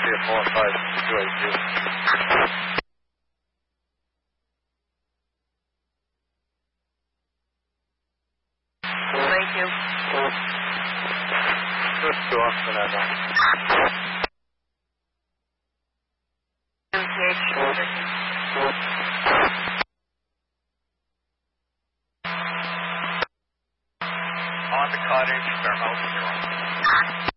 Thank you. Just go off for that one. On the cottage, Fairmount 0.